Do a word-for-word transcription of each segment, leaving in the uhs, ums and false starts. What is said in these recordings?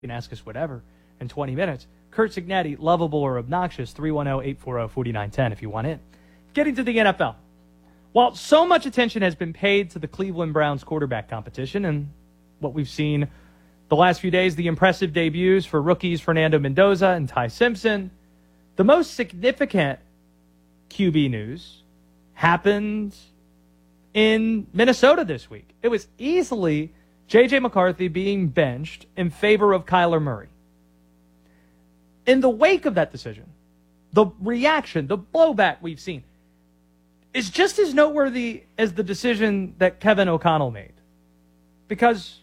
You can ask us whatever in twenty minutes. Curt Cignetti, lovable or obnoxious, three one zero, eight four zero, four nine one zero if you want in. Getting to the N F L. While so much attention has been paid to the Cleveland Browns quarterback competition and what we've seen the last few days, the impressive debuts for rookies Fernando Mendoza and Ty Simpson, the most significant Q B news happened in Minnesota this week. It was easily J J McCarthy being benched in favor of Kyler Murray. In the wake of that decision, the reaction, the blowback we've seen is just as noteworthy as the decision that Kevin O'Connell made. Because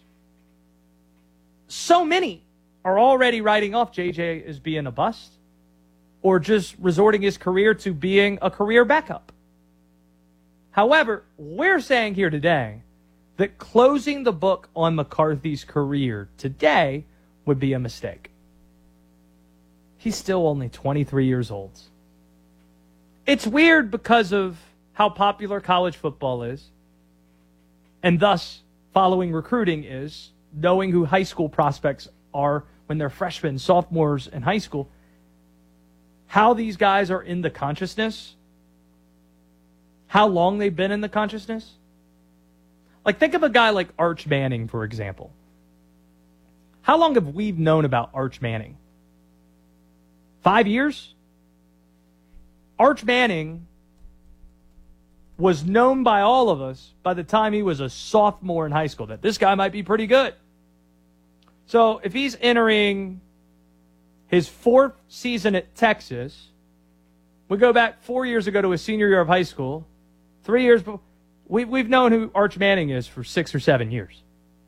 so many are already writing off J J as being a bust or just resorting his career to being a career backup. However, we're saying here today that closing the book on McCarthy's career today would be a mistake. He's still only twenty-three years old. It's weird because of how popular college football is, and thus following recruiting is, knowing who high school prospects are when they're freshmen, sophomores in high school, how these guys are in the consciousness, how long they've been in the consciousness. Like, think of a guy like Arch Manning, for example. How long have we known about Arch Manning? Five years? Arch Manning was known by all of us by the time he was a sophomore in high school, that this guy might be pretty good. So if he's entering his fourth season at Texas, we go back four years ago to his senior year of high school, three years before. We, we've known who Arch Manning is for six or seven years.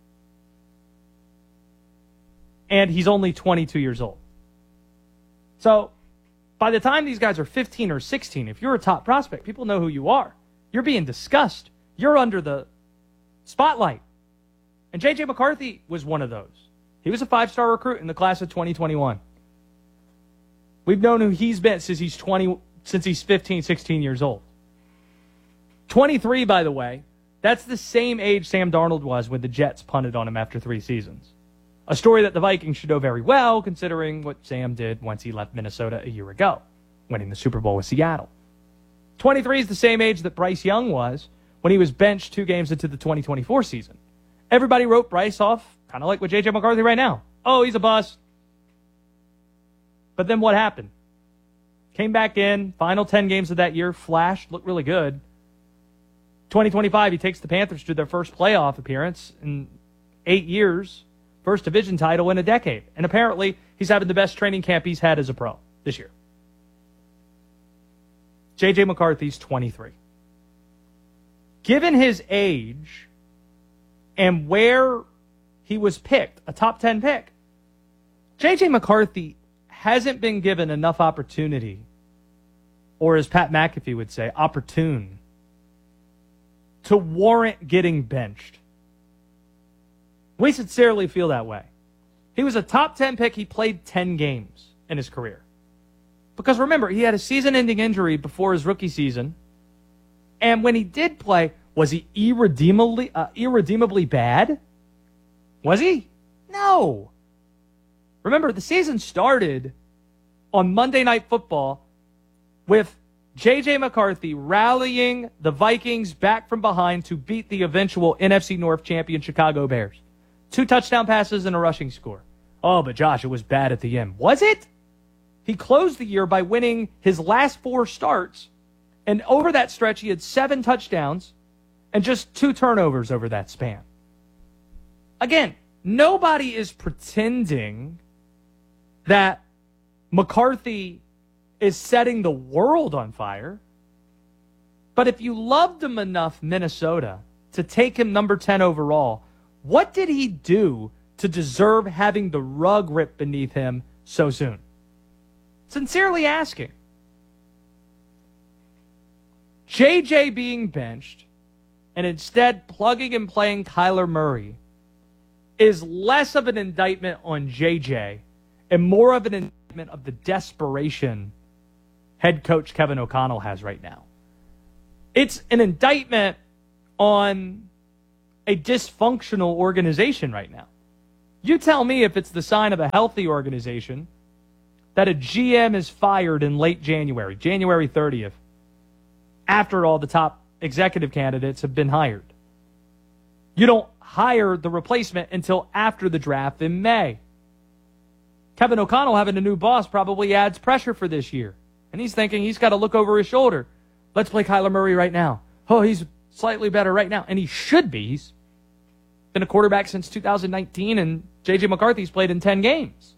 And he's only twenty-two years old. So by the time these guys are fifteen or sixteen, if you're a top prospect, people know who you are. You're being discussed. You're under the spotlight. And J J McCarthy was one of those. He was a five-star recruit in the class of twenty twenty-one. We've known who he's been since he's twenty, since he's fifteen, sixteen years old. twenty-three, by the way, that's the same age Sam Darnold was when the Jets punted on him after three seasons. A story that the Vikings should know very well, considering what Sam did once he left Minnesota a year ago, winning the Super Bowl with Seattle. twenty-three is the same age that Bryce Young was when he was benched two games into the twenty twenty-four season. Everybody wrote Bryce off, kind of like with J J McCarthy right now. Oh, he's a bust. But then what happened? Came back in, final ten games of that year, flashed, looked really good. twenty twenty-five, he takes the Panthers to their first playoff appearance in eight years, first division title in a decade. And apparently, he's having the best training camp he's had as a pro this year. J J McCarthy's twenty-three. Given his age and where he was picked, a top ten pick, J J McCarthy hasn't been given enough opportunity, or as Pat McAfee would say, opportune, to warrant getting benched. We sincerely feel that way. He was a top ten pick. He played ten games in his career. Because remember, he had a season-ending injury before his rookie season. And when he did play, was he irredeemably, uh, irredeemably bad? Was he? No. Remember, the season started on Monday Night Football with J J McCarthy rallying the Vikings back from behind to beat the eventual N F C North champion Chicago Bears. Two touchdown passes and a rushing score. Oh, but Josh, it was bad at the end. Was it? He closed the year by winning his last four starts, and over that stretch, he had seven touchdowns and just two turnovers over that span. Again, nobody is pretending that McCarthy is setting the world on fire. But if you loved him enough, Minnesota, to take him number ten overall, what did he do to deserve having the rug ripped beneath him so soon? Sincerely asking. J J being benched and instead plugging and playing Kyler Murray is less of an indictment on J J and more of an indictment of the desperation head coach Kevin O'Connell has right now. It's an indictment on a dysfunctional organization right now. You tell me if it's the sign of a healthy organization that a G M is fired in late January, January thirtieth, after all the top executive candidates have been hired. You don't hire the replacement until after the draft in May. Kevin O'Connell having a new boss probably adds pressure for this year. And he's thinking he's got to look over his shoulder. Let's play Kyler Murray right now. Oh, he's slightly better right now. And he should be. He's been a quarterback since two thousand nineteen, and J J McCarthy's played in ten games.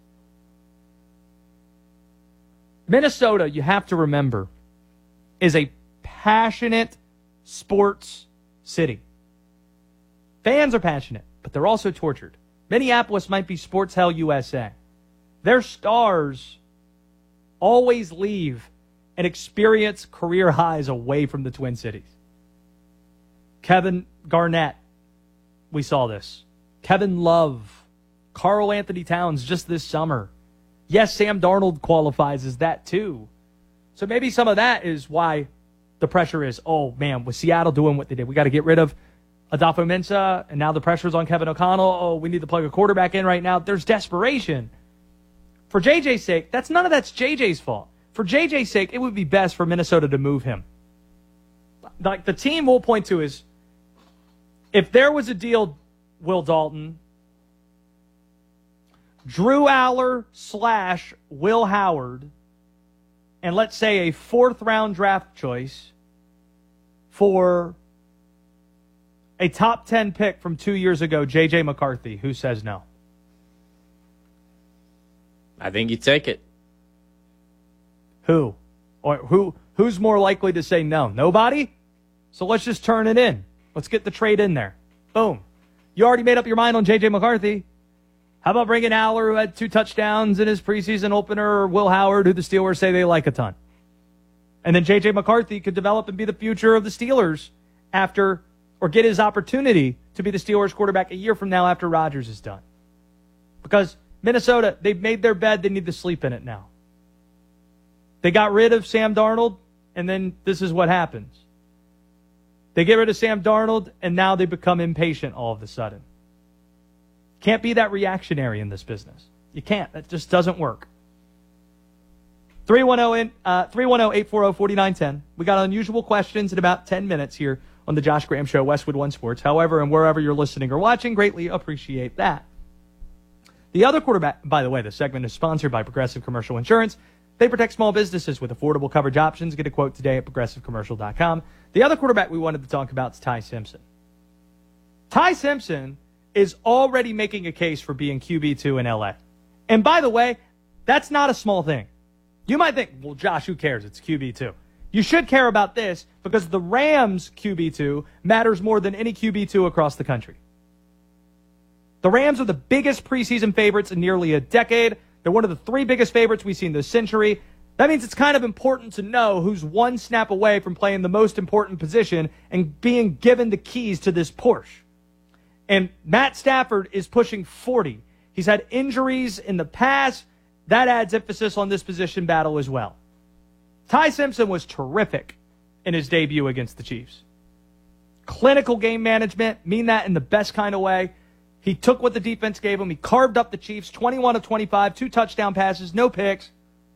Minnesota, you have to remember, is a passionate sports city. Fans are passionate, but they're also tortured. Minneapolis might be sports hell U S A. Their stars always leave and experience career highs away from the Twin Cities. Kevin Garnett, we saw this. Kevin Love, Karl Anthony Towns just this summer. Yes, Sam Darnold qualifies as that too. So maybe some of that is why the pressure is, oh man, with Seattle doing what they did, we got to get rid of Adolfo Mensa, and now the pressure's on Kevin O'Connell. Oh, we need to plug a quarterback in right now. There's desperation. For J J's sake, that's none of that's J J's fault. For J J's sake, it would be best for Minnesota to move him. Like the team we'll point to is, if there was a deal, Will Dalton, Drew Aller slash Will Howard, and let's say a fourth round draft choice for a top ten pick from two years ago, J J McCarthy, who says no? I think you take it. Who? Or who? Who's more likely to say no? Nobody? So let's just turn it in. Let's get the trade in there. Boom. You already made up your mind on J J McCarthy. How about bringing Aller, who had two touchdowns in his preseason opener, or Will Howard, who the Steelers say they like a ton? And then J J McCarthy could develop and be the future of the Steelers after, or get his opportunity to be the Steelers quarterback a year from now after Rodgers is done. Because Minnesota, they've made their bed, they need to sleep in it now. They got rid of Sam Darnold, and then this is what happens. They get rid of Sam Darnold, and now they become impatient all of a sudden. Can't be that reactionary in this business. You can't. That just doesn't work. three one zero, eight four zero, four nine one zero. We got unusual questions in about ten minutes here on the Josh Graham Show, Westwood One Sports. However, and wherever you're listening or watching, greatly appreciate that. The other quarterback, by the way, the segment is sponsored by Progressive Commercial Insurance. They protect small businesses with affordable coverage options. Get a quote today at progressive commercial dot com. The other quarterback we wanted to talk about is Ty Simpson. Ty Simpson is already making a case for being Q B two in L A. And by the way, that's not a small thing. You might think, well, Josh, who cares? It's Q B two. You should care about this because the Rams Q B two matters more than any Q B two across the country. The Rams are the biggest preseason favorites in nearly a decade. They're one of the three biggest favorites we've seen this century. That means it's kind of important to know who's one snap away from playing the most important position and being given the keys to this Porsche. And Matt Stafford is pushing forty. He's had injuries in the past. That adds emphasis on this position battle as well. Ty Simpson was terrific in his debut against the Chiefs. Clinical game management, mean that in the best kind of way. He took what the defense gave him. He carved up the Chiefs, twenty-one of twenty-five, two touchdown passes, no picks.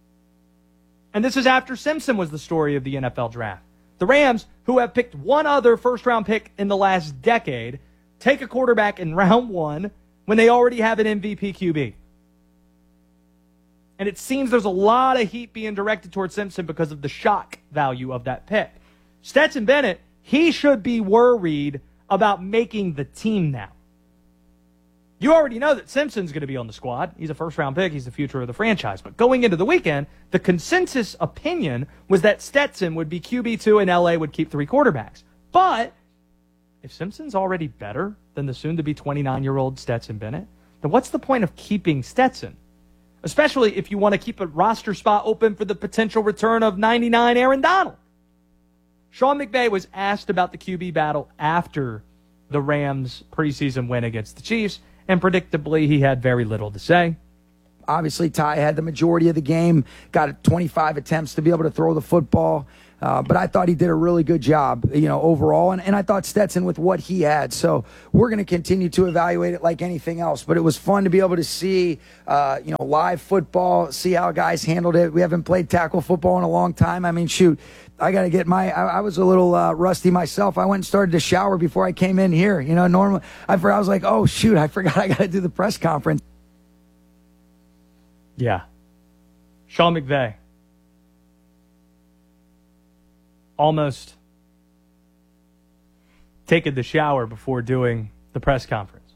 And this is after Simpson was the story of the N F L draft. The Rams, who have picked one other first-round pick in the last decade, take a quarterback in round one when they already have an M V P Q B. And it seems there's a lot of heat being directed towards Simpson because of the shock value of that pick. Stetson Bennett, he should be worried about making the team now. You already know that Simpson's going to be on the squad. He's a first-round pick. He's the future of the franchise. But going into the weekend, the consensus opinion was that Stetson would be Q B two and L A would keep three quarterbacks. But if Simpson's already better than the soon-to-be twenty-nine-year-old Stetson Bennett, then what's the point of keeping Stetson? Especially if you want to keep a roster spot open for the potential return of ninety-nine Aaron Donald. Sean McVay was asked about the Q B battle after the Rams' preseason win against the Chiefs, and predictably, he had very little to say. obviously, Ty had the majority of the game, got twenty-five attempts to be able to throw the football. Uh, but I thought he did a really good job, you know, overall. And, and I thought Stetson with what he had. So we're going to continue to evaluate it like anything else. But it was fun to be able to see, uh, you know, live football, see how guys handled it. We haven't played tackle football in a long time. I mean, shoot, I got to get my, I, I was a little uh, rusty myself. I went and started to shower before I came in here. You know, normally I, I was like, oh, shoot, I forgot I got to do the press conference. Yeah. Sean McVay. Almost taking the shower before doing the press conference.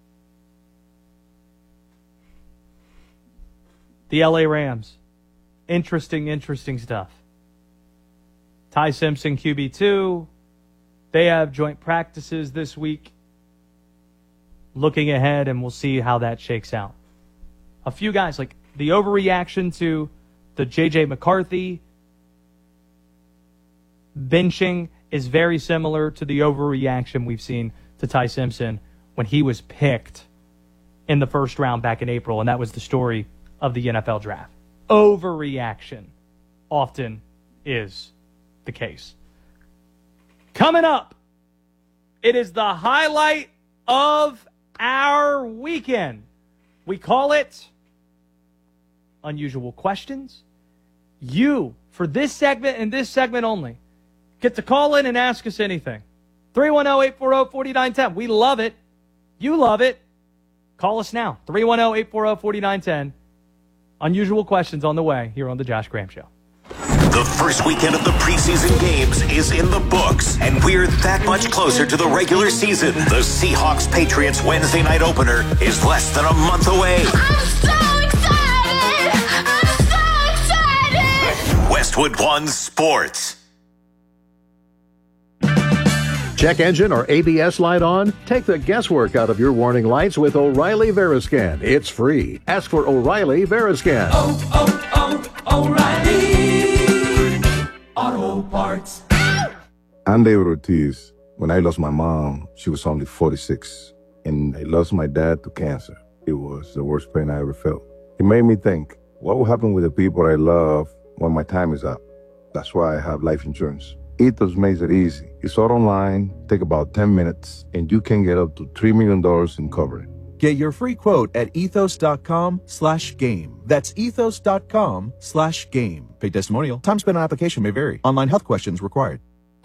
The L A Rams. Interesting, interesting stuff. Ty Simpson, Q B two. They have joint practices this week. Looking ahead, and we'll see how that shakes out. A few guys, like the overreaction to the J J McCarthy benching is very similar to the overreaction we've seen to Ty Simpson when he was picked in the first round back in April, and that was the story of the N F L draft. Overreaction often is the case. Coming up, it is the highlight of our weekend. We call it Unusual Questions. You, for this segment and this segment only, get to call in and ask us anything. three one zero, eight four zero, four nine one zero. We love it. You love it. Call us now. three one zero, eight four zero, four nine one zero. Unusual Questions on the way here on The Josh Graham Show. The first weekend of the preseason games is in the books, and we're that much closer to the regular season. The Seahawks-Patriots Wednesday night opener is less than a month away. I'm so excited! I'm so excited! Westwood One Sports. Check engine or A B S light on? Take the guesswork out of your warning lights with O'Reilly Veriscan. It's free. Ask for O'Reilly Veriscan. Oh, oh, oh, O'Reilly Auto Parts. I'm David Ortiz. When I lost my mom, she was only forty-six. And I lost my dad to cancer. It was the worst pain I ever felt. It made me think, what will happen with the people I love when my time is up? That's why I have life insurance. Ethos makes it easy. It's all online, take about ten minutes, and you can get up to three million dollars in coverage. Get your free quote at ethos.com slash game. That's ethos.com slash game. Paid testimonial. Time spent on application may vary. Online health questions required.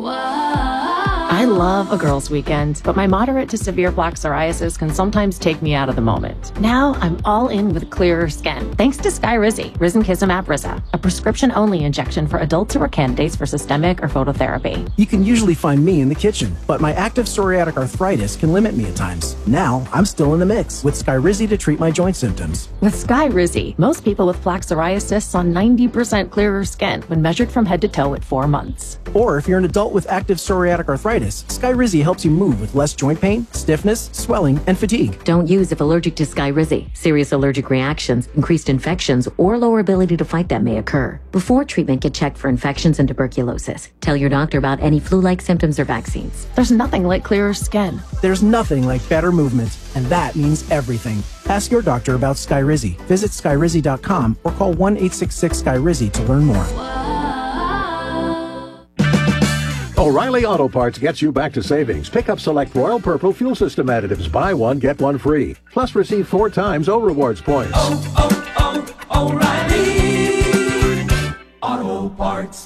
I love a girls' weekend, but my moderate to severe plaque psoriasis can sometimes take me out of the moment. Now I'm all in with clearer skin, thanks to Skyrizi, Risankizumab Risa, a prescription-only injection for adults who are candidates for systemic or phototherapy. You can usually find me in the kitchen, but my active psoriatic arthritis can limit me at times. Now I'm still in the mix with Skyrizi to treat my joint symptoms. With Skyrizi, most people with plaque psoriasis saw ninety percent clearer skin when measured from head to toe at four months. Or if you're an adult with active psoriatic arthritis, Skyrizi helps you move with less joint pain, stiffness, swelling, and fatigue. Don't use if allergic to Skyrizi. Serious allergic reactions, increased infections, or lower ability to fight them may occur. Before treatment, get checked for infections and tuberculosis. Tell your doctor about any flu-like symptoms or vaccines. There's nothing like clearer skin. There's nothing like better movement, and that means everything. Ask your doctor about Skyrizi. Visit Skyrizi dot com or call one eight six six Skyrizi to learn more. O'Reilly Auto Parts gets you back to savings. Pick up select Royal Purple fuel system additives. Buy one, get one free. Plus receive four times O Rewards points. Oh, oh, oh, O'Reilly Auto Parts.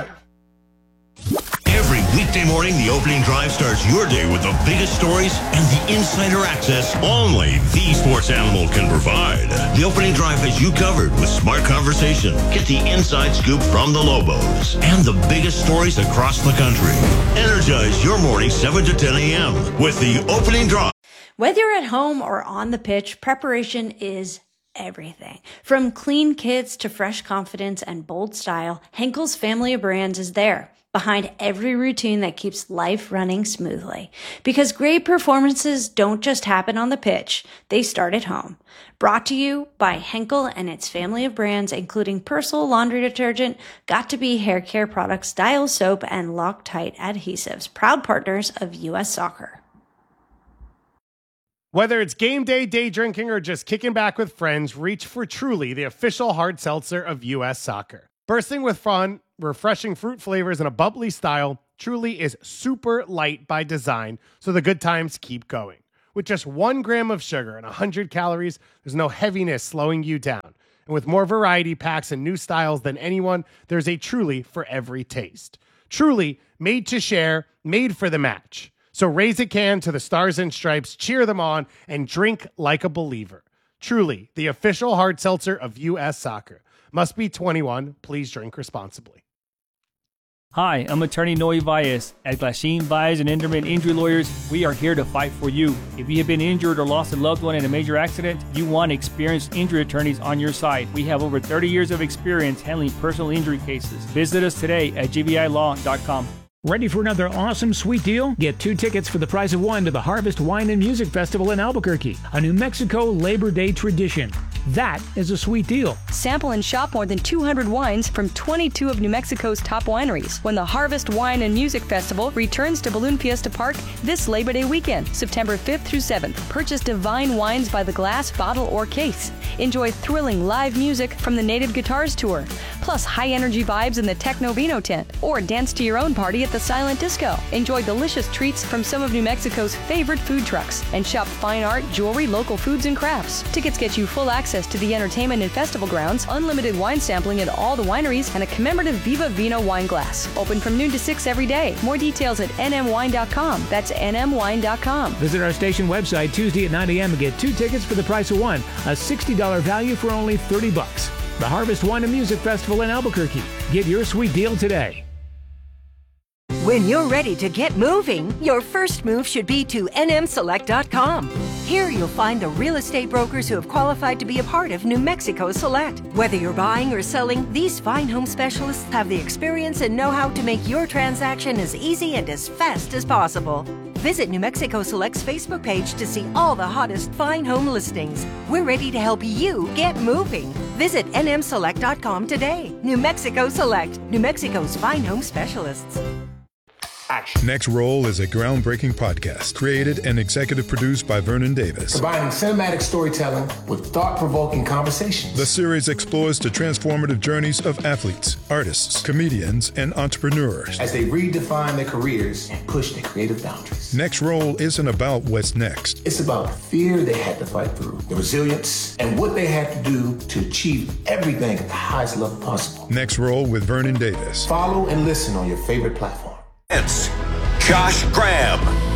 Every weekday morning, the opening drive starts your day with the biggest stories and the insider access only the Sports Animal can provide. The opening drive has you covered with smart conversation. Get the inside scoop from the Lobos and the biggest stories across the country. Energize your morning seven to ten a.m. with the opening drive. Whether you're at home or on the pitch, preparation is everything. From clean kits to fresh confidence and bold style, Henkel's family of brands is there, behind every routine that keeps life running smoothly. Because great performances don't just happen on the pitch, they start at home. Brought to you by Henkel and its family of brands, including Persil laundry detergent, Got2b hair care products, Dial soap, and Loctite adhesives, proud partners of U S Soccer. Whether it's game day, day drinking, or just kicking back with friends, reach for Truly, the official hard seltzer of U S Soccer. Bursting with fun, refreshing fruit flavors, and a bubbly style, Truly is super light by design, so the good times keep going. With just one gram of sugar and one hundred calories, there's no heaviness slowing you down. And with more variety packs and new styles than anyone, there's a Truly for every taste. Truly, made to share, made for the match. So raise a can to the Stars and Stripes, cheer them on, and drink like a believer. Truly, the official hard seltzer of U S Soccer. Must be twenty-one. Please drink responsibly. Hi, I'm attorney Noe Valles. At Glasheen, Valles and Enderman Injury Lawyers, we are here to fight for you. If you have been injured or lost a loved one in a major accident, you want experienced injury attorneys on your side. We have over thirty years of experience handling personal injury cases. Visit us today at g v i law dot com. Ready for another awesome sweet deal? Get two tickets for the price of one to the Harvest Wine and Music Festival in Albuquerque, a New Mexico Labor Day tradition. That is a sweet deal. Sample and shop more than two hundred wines from twenty-two of New Mexico's top wineries when the Harvest Wine and Music Festival returns to Balloon Fiesta Park this Labor Day weekend, September fifth through seventh. Purchase divine wines by the glass, bottle, or case. Enjoy thrilling live music from the Native Guitars Tour, plus high-energy vibes in the Techno Vino tent, or dance to your own party at the Silent Disco. Enjoy delicious treats from some of New Mexico's favorite food trucks, and shop fine art, jewelry, local foods, and crafts. Tickets get you full access to the entertainment and festival grounds, unlimited wine sampling at all the wineries, and a commemorative Viva Vino wine glass. Open from noon to six every day. More details at n m wine dot com. That's n m wine dot com. Visit our station website Tuesday at nine a m and get two tickets for the price of one, a sixty dollars value for only thirty bucks. The Harvest Wine and Music Festival in Albuquerque. Get your sweet deal today. When you're ready to get moving, your first move should be to n m select dot com. Here you'll find the real estate brokers who have qualified to be a part of New Mexico Select. Whether you're buying or selling, these fine home specialists have the experience and know-how to make your transaction as easy and as fast as possible. Visit New Mexico Select's Facebook page to see all the hottest fine home listings. We're ready to help you get moving. Visit n m select dot com today. New Mexico Select, New Mexico's fine home specialists. Next Roll is a groundbreaking podcast created and executive produced by Vernon Davis. Combining cinematic storytelling with thought-provoking conversations. The series explores the transformative journeys of athletes, artists, comedians, and entrepreneurs as they redefine their careers and push their creative boundaries. Next Roll isn't about what's next. It's about the fear they had to fight through, the resilience, and what they had to do to achieve everything at the highest level possible. Next Roll with Vernon Davis. Follow and listen on your favorite platform. It's Josh Graham.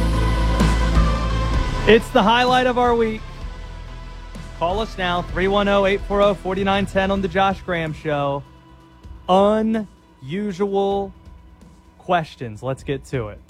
It's the highlight of our week. Call us now, three one zero, eight four zero, four nine one zero on the Josh Graham Show. Unusual questions. Let's get to it.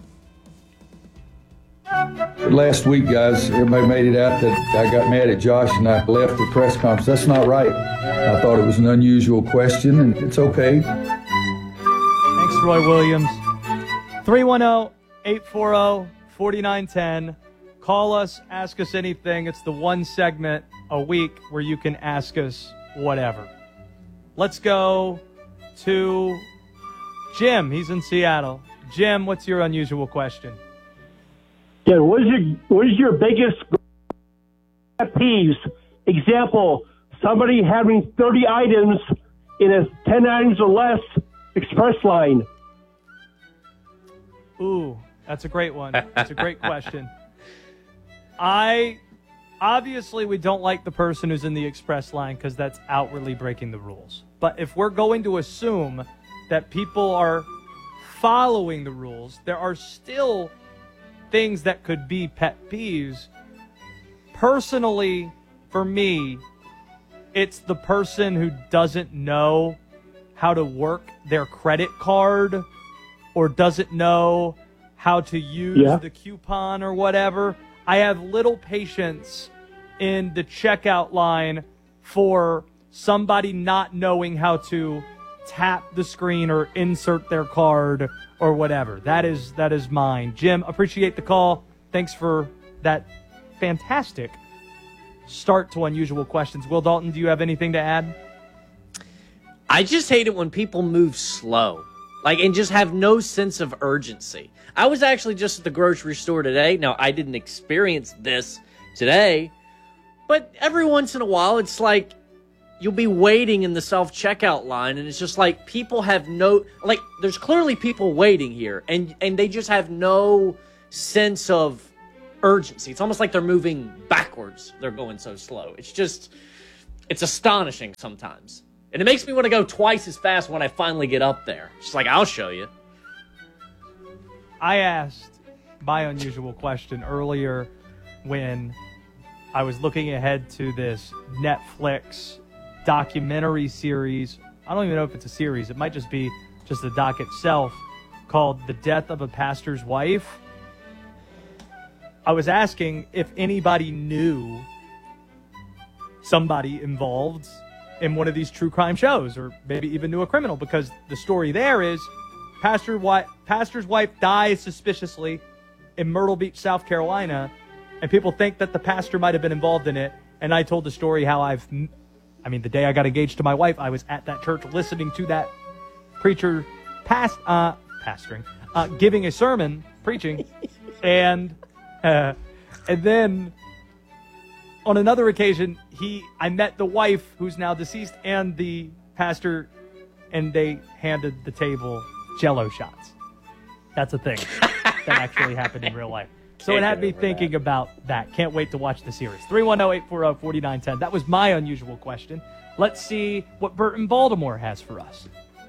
Last week, guys, everybody made it out that I got mad at Josh and I left the press conference. That's not right. I thought it was an unusual question, and it's okay. Thanks, Roy Williams. three one zero, eight four zero, four nine one zero. Call us, ask us anything. It's the one segment a week where you can ask us whatever. Let's go to Jim. He's in Seattle. Jim, what's your unusual question? Yeah, what is your what is your biggest pet peeves? Example, somebody having thirty items in a ten items or less express line. Ooh, that's a great one. That's a great question. I, obviously, we don't like the person who's in the express line because that's outwardly breaking the rules. But if we're going to assume that people are following the rules, there are still things that could be pet peeves. Personally, for me, it's the person who doesn't know how to work their credit card or doesn't know how to use yeah. the coupon or whatever. I have little patience in the checkout line for somebody not knowing how to tap the screen or insert their card or whatever. That is that is mine. Jim, appreciate the call. Thanks for that fantastic start to unusual questions. Will Dalton, do you have anything to add? I just hate it when people move slow. Like, and just have no sense of urgency. I was actually just at the grocery store today. Now, I didn't experience this today. But every once in a while, it's like you'll be waiting in the self-checkout line, and it's just like people have no... Like, there's clearly people waiting here, and, and they just have no sense of urgency. It's almost like they're moving backwards. They're going so slow. It's just... It's astonishing sometimes. And it makes me want to go twice as fast when I finally get up there. It's just like, I'll show you. I asked my unusual question earlier when I was looking ahead to this Netflix documentary series. I don't even know if it's a series. It might just be just the doc itself, called The Death of a Pastor's Wife. I was asking if anybody knew somebody involved in one of these true crime shows, or maybe even knew a criminal, because the story there is pastor wi- pastor's wife dies suspiciously in Myrtle Beach, South Carolina, and people think that the pastor might have been involved in it. And I told the story how I've, I mean, the day I got engaged to my wife, I was at that church listening to that preacher past, uh, pastoring, uh, giving a sermon, preaching, and uh, and then on another occasion, he I met the wife who's now deceased and the pastor, and they handed the table Jell-O shots. That's a thing that actually happened in real life. So Can't it had get me over thinking that. about that. Can't wait to watch the series. three one zero, eight four zero, four nine one zero. That was my unusual question. Let's see what Bert in Baltimore has for us.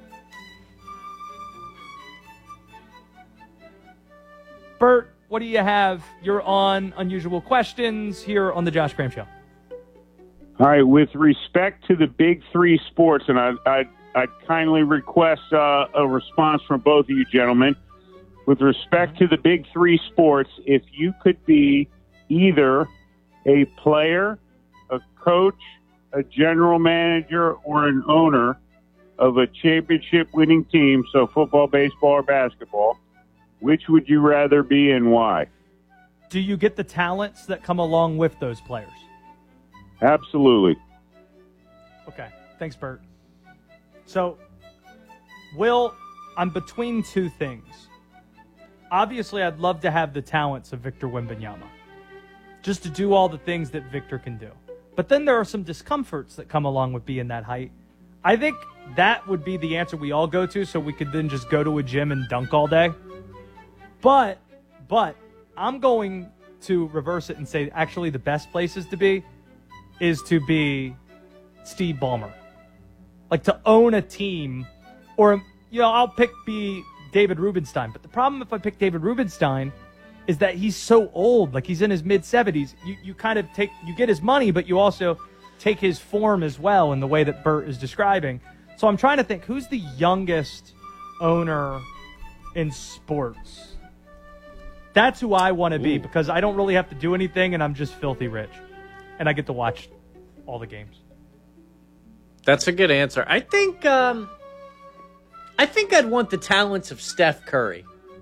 Bert, what do you have? You're on Unusual Questions here on the Josh Graham Show. All right, with respect to the big three sports, and I I I kindly request uh, a response from both of you gentlemen. With respect to the big three sports, if you could be either a player, a coach, a general manager, or an owner of a championship-winning team, so football, baseball, or basketball, which would you rather be and why? Do you get the talents that come along with those players? Absolutely. Okay. Thanks, Bert. So, Will, I'm between two things. Obviously, I'd love to have the talents of Victor Wembanyama, just to do all the things that Victor can do. But then there are some discomforts that come along with being that height. I think that would be the answer we all go to, so we could then just go to a gym and dunk all day. But, but, I'm going to reverse it and say actually the best places to be is to be Steve Ballmer. Like, to own a team, or, you know, I'll pick be David Rubenstein. But the problem if I pick David Rubenstein is that he's so old. Like, he's in his mid-seventies. You, you kind of take, you get his money, but you also take his form as well in the way that Bert is describing. So I'm trying to think, who's the youngest owner in sports? That's who I want to be, because I don't really have to do anything, and I'm just filthy rich. And I get to watch all the games. That's a good answer. I think um, I think I'd want the talents of Steph Curry.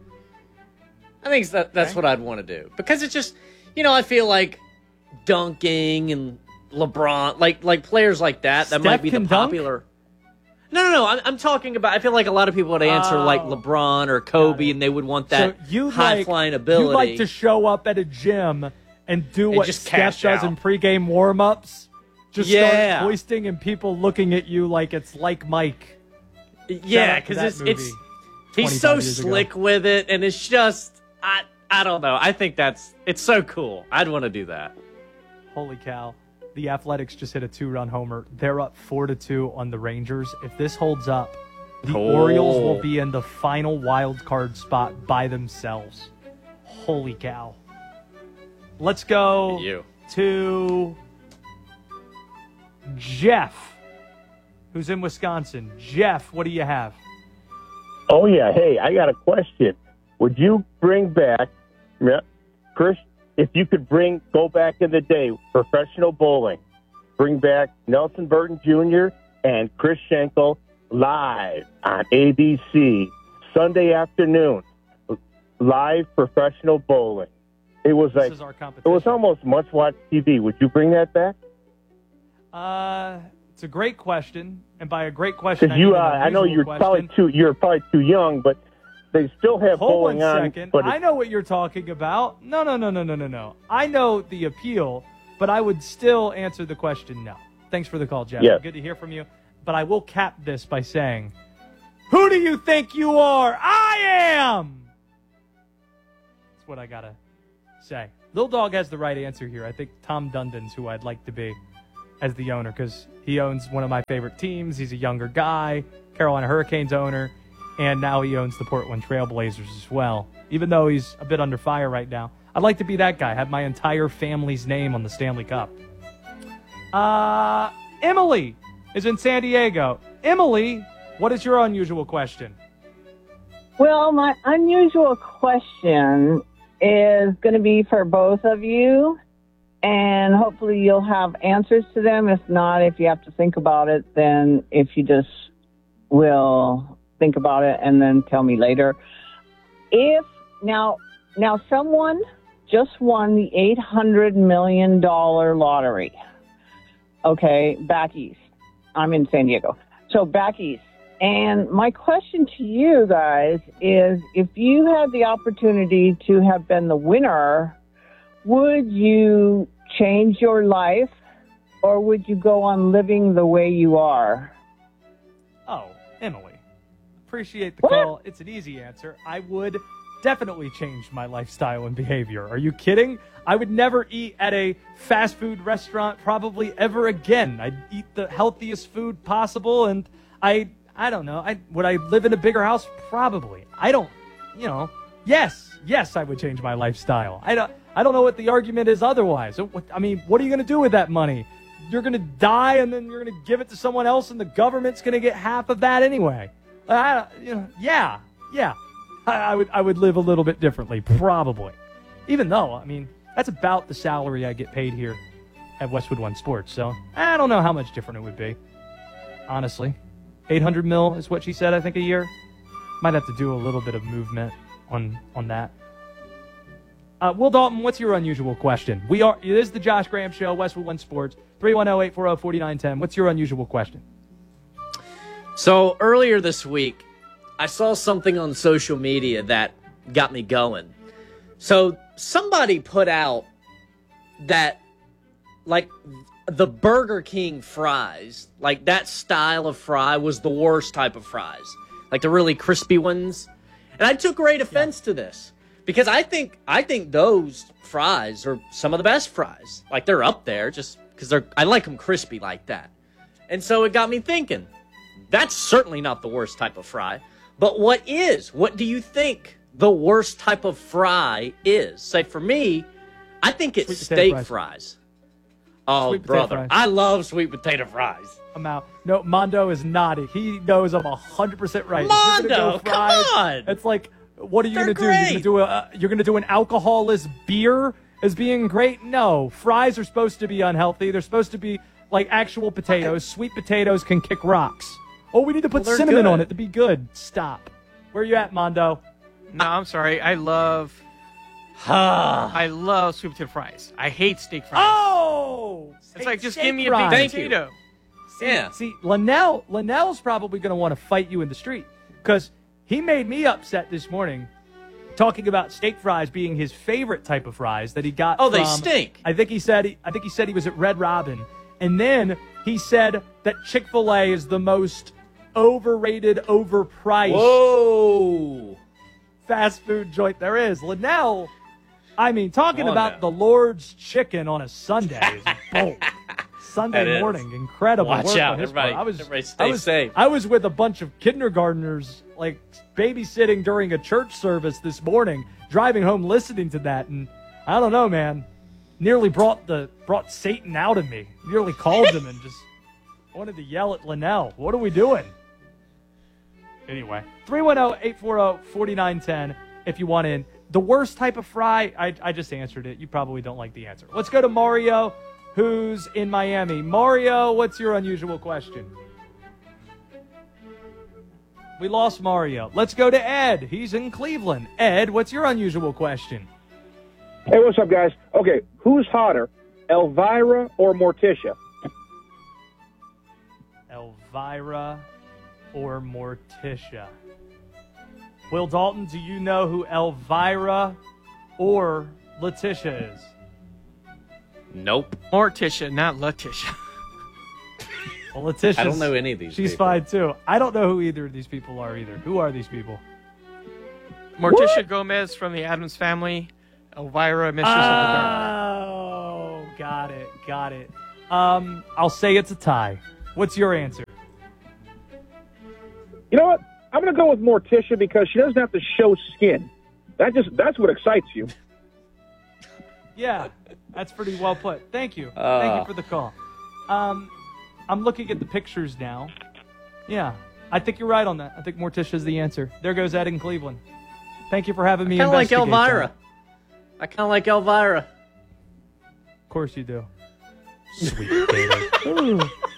I think that, that's okay. what I'd want to do. Because it's just, you know, I feel like dunking and LeBron, like like players like that, that Steph might be the can popular. Dunk? No, no, no. I'm, I'm talking about, I feel like a lot of people would answer oh, like LeBron or Kobe, and they would want that so you high-flying like, ability. You like to show up at a gym and do And what just Steph cash does out. in pregame warm-ups? Just Yeah. start hoisting and people looking at you like it's like Mike. Yeah, because it's, it's he's so slick ago. with it, and it's just, I, I don't know. I think that's, it's so cool. I'd want to do that. Holy cow. The Athletics just hit a two-run homer. They're up four to two on the Rangers. If this holds up, the Oh. Orioles will be in the final wild card spot by themselves. Holy cow. Let's go You. to Jeff, who's in Wisconsin. Jeff, what do you have? Oh, yeah. Hey, I got a question. Would you bring back, yeah, Chris, if you could bring, go back in the day, professional bowling, bring back Nelson Burton Junior and Chris Schenkel live on A B C, Sunday afternoon, live professional bowling. It was like, This is our it competition. was almost must-watch T V. Would you bring that back? Uh, it's a great question, and by a great question, Because I you, mean uh, an I know unusual you're question. probably too, you're probably too young, but they still have Hold bowling one on. second. But I know what you're talking about. No, no, no, no, no, no, no. I know the appeal, but I would still answer the question no. Thanks for the call, Jeff. Yes. Good to hear from you. But I will cap this by saying, who do you think you are? I am! That's what I got to say. Little Dog has the right answer here. I think Tom Dundon's who I'd like to be as the owner because he owns one of my favorite teams. He's a younger guy, Carolina Hurricanes owner, and now he owns the Portland Trail Blazers as well, even though he's a bit under fire right now. I'd like to be that guy, have my entire family's name on the Stanley Cup. Uh, Emily is in San Diego. Emily, what is your unusual question? Well, my unusual question is going to be for both of you, and hopefully you'll have answers to them. If not, if you have to think about it, then if you just will think about it and then tell me later. If now, now someone just won the eight hundred million dollars lottery. Okay, back east. I'm in San Diego. So back east. And my question to you guys is, if you had the opportunity to have been the winner, would you change your life or would you go on living the way you are? Oh, Emily. Appreciate the what? call. It's an easy answer. I would definitely change my lifestyle and behavior. Are you kidding? I would never eat at a fast food restaurant probably ever again. I'd eat the healthiest food possible, and I I don't know. I would I live in a bigger house? Probably. I don't, you know. Yes, yes, I would change my lifestyle. I don't I don't know what the argument is otherwise. I mean, what are you going to do with that money? You're going to die and then you're going to give it to someone else and the government's going to get half of that anyway. I, you know, yeah, yeah. I, I would I would live a little bit differently, probably. Even though, I mean, that's about the salary I get paid here at Westwood One Sports. So I don't know how much different it would be, honestly. eight hundred mil is what she said, I think, a year. Might have to do a little bit of movement on on that. Uh, Will Dalton, what's your unusual question? We are. It is the Josh Graham Show, Westwood One Sports, three one zero, eight four zero, four nine one zero. What's your unusual question? So earlier this week, I saw something on social media that got me going. So somebody put out that, like, the Burger King fries, like that style of fry was the worst type of fries, like the really crispy ones. And I took great offense yeah. to this because I think I think those fries are some of the best fries. Like, they're up there just because they're I like them crispy like that. And so it got me thinking, that's certainly not the worst type of fry. But what is? What do you think the worst type of fry is? Say, for me, I think it's Sweet steak fries. fries. Oh, Sweet potato brother. fries. I love sweet potato fries. I'm out. No, Mondo is nodding. He knows I'm one hundred percent right. Mondo, go fries, come on. It's like, what are you They're going to do? You're going to do a uh, you're going to do an alcoholless beer as being great? No. Fries are supposed to be unhealthy. They're supposed to be like actual potatoes. Sweet potatoes can kick rocks. Oh, we need to put Well, cinnamon good. on it to be good. Stop. Where are you at, Mondo? No, I'm sorry. I love... I love sweet potato fries. I hate steak fries. Oh! It's like, just steak give me a fries. big Thank you. potato. See, yeah. See, Linnell, Linnell's probably going to want to fight you in the street because he made me upset this morning talking about steak fries being his favorite type of fries that he got. Oh, they from- stink. I think he said. He, I think he said he was at Red Robin, and then he said that Chick-fil-A is the most overrated, overpriced Whoa. fast food joint there is. Linnell, I mean, talking Come on about now. the Lord's chicken on a Sunday is bold. That Sunday is. morning, incredible Watch work out, on his everybody- part. I was, everybody stay I was, safe. I was with a bunch of kindergartners, like babysitting during a church service this morning, driving home listening to that, and I don't know, man, nearly brought the brought Satan out of me. Nearly called him and just wanted to yell at Linnell. What are we doing? Anyway, three one zero, eight four zero, four nine one zero if you want in. The worst type of fry, I, I just answered it. You probably don't like the answer. Let's go to Mario, who's in Miami. Mario, what's your unusual question? We lost Mario. Let's go to Ed. He's in Cleveland. Ed, what's your unusual question? Hey, what's up, guys? Okay, who's hotter, Elvira or Morticia? Elvira or Morticia? Will Dalton, do you know who Elvira or Letitia is? Nope. Morticia, not Letitia. Well, Letitia. I don't know any of these She's people. fine, too. I don't know who either of these people are either. Who are these people? Morticia What? Gomez from the Addams Family. Elvira, Mistress of the Dark. Oh, got it, got it. Um, I'll say it's a tie. What's your answer? You know what? I'm going to go with Morticia because she doesn't have to show skin. That just that's what excites you. Yeah, that's pretty well put. Thank you. Uh. Thank you for the call. Um, I'm looking at the pictures now. Yeah, I think you're right on that. I think Morticia's the answer. There goes Ed in Cleveland. Thank you for having me Kind of like investigate Elvira. that. I kind of like Elvira. Of course you do. Sweet baby.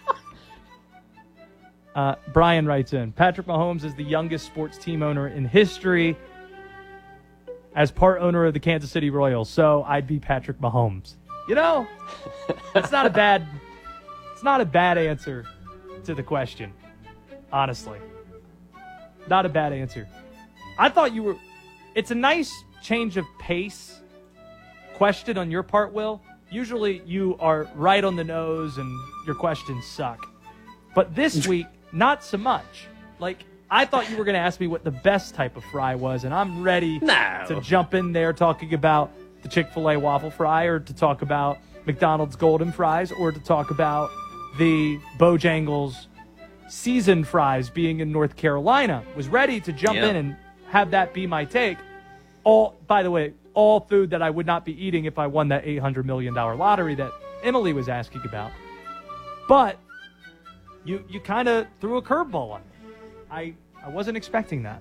Uh, Brian writes in, Patrick Mahomes is the youngest sports team owner in history as part owner of the Kansas City Royals, so I'd be Patrick Mahomes. You know, that's not a bad, it's not a bad answer to the question, honestly. Not a bad answer. I thought you were, it's a nice change of pace question on your part, Will. Usually you are right on the nose and your questions suck. But this week, not so much. Like, I thought you were going to ask me what the best type of fry was, and I'm ready No. to jump in there talking about the Chick-fil-A waffle fry, or to talk about McDonald's golden fries, or to talk about the Bojangles seasoned fries being in North Carolina. Was ready to jump Yeah. in and have that be my take. All, by the way, all food that I would not be eating if I won that eight hundred million dollars lottery that Emily was asking about. But you you kind of threw a curveball on me. I, I wasn't expecting that.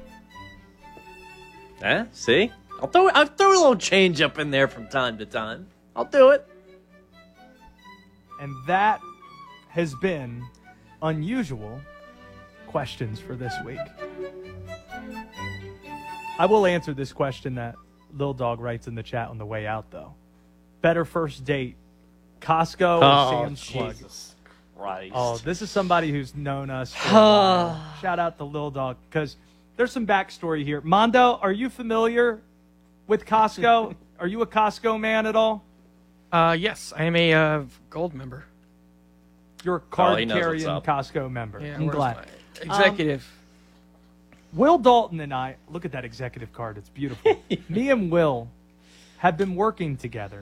Eh? See? I'll throw I'll throw a little change up in there from time to time. I'll do it. And that has been unusual questions for this week. I will answer this question that Lil Dog writes in the chat on the way out, though. Better first date, Costco or Oh, Sam's Club? Jesus Christ. Oh, this is somebody who's known us for a while. Shout out to Lil Dog, because there's some backstory here. Mondo, are you familiar with Costco? Are you a Costco man at all? Uh, yes, I am a uh, gold member. You're a Oh, he knows card-carrying what's up. Costco member. Yeah, I'm where's glad. my executive. Um, Will Dalton and I, look at that executive card. It's beautiful. Me and Will have been working together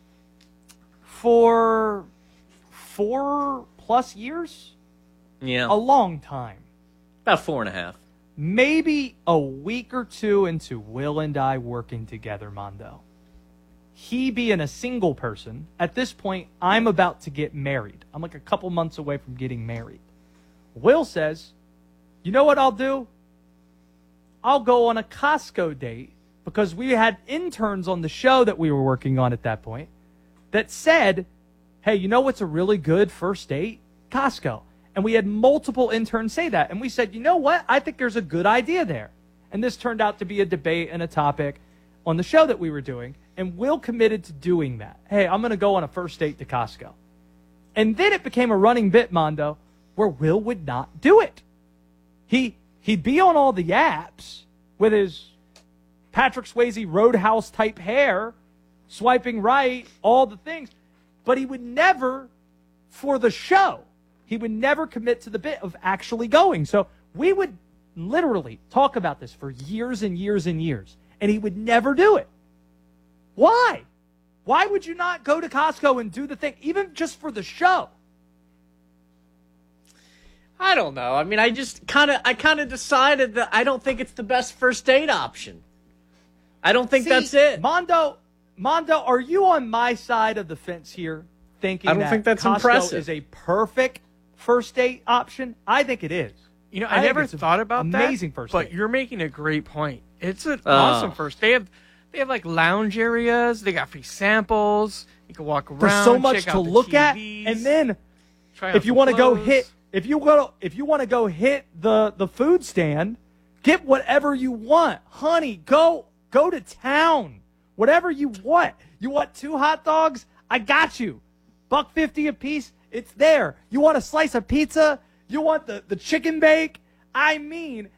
for four plus years. Yeah. A long time. About four and a half. Maybe a week or two into Will and I working together, Mondo. He being a single person, at this point, I'm about to get married. I'm like a couple months away from getting married. Will says, you know what I'll do? I'll go on a Costco date, because we had interns on the show that we were working on at that point that said, hey, you know what's a really good first date? Costco. And we had multiple interns say that. And we said, you know what? I think there's a good idea there. And this turned out to be a debate and a topic on the show that we were doing. And Will committed to doing that. Hey, I'm going to go on a first date to Costco. And then it became a running bit, Mondo, where Will would not do it. He, he'd be on all the apps with his Patrick Swayze Roadhouse type hair, swiping right, all the things. But he would never, for the show, he would never commit to the bit of actually going. So we would literally talk about this for years and years and years, and he would never do it. Why? Why would you not go to Costco and do the thing, even just for the show? I don't know. I mean, I just kind of I kind of decided that I don't think it's the best first date option. I don't think See, that's it. Mondo, Mondo, are you on my side of the fence here, thinking I don't that think that's Costco impressive. is a perfect first date option? I think it is. You know, I I, think never it's a thought about that. amazing first but date. you're making a great point. It's an Uh. awesome first. They have they have like lounge areas. They got free samples. You can walk around. There's so much check to out the look at, T Vs, and then try out if you some want to go clothes. hit, if you go, if you want to go hit the the food stand, get whatever you want, honey. Go go to town, whatever you want. You want two hot dogs? I got you. Buck fifty a piece. It's there. You want a slice of pizza? You want the the chicken bake? I mean,